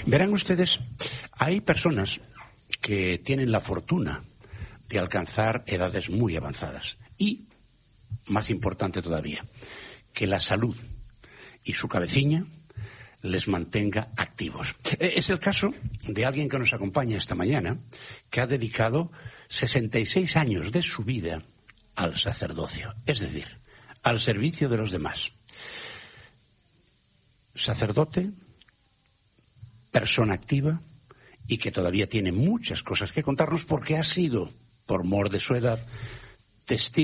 Verán ustedes, hay personas que tienen la fortuna de alcanzar edades muy avanzadas y, más importante todavía, que la salud y su cabeciña les mantenga activos. Es el caso de alguien que nos acompaña esta mañana, que ha dedicado 66 años de su vida al sacerdocio, es decir, al servicio de los demás. Sacerdote, persona activa y que todavía tiene muchas cosas que contarnos porque ha sido, por mor de su edad, testigo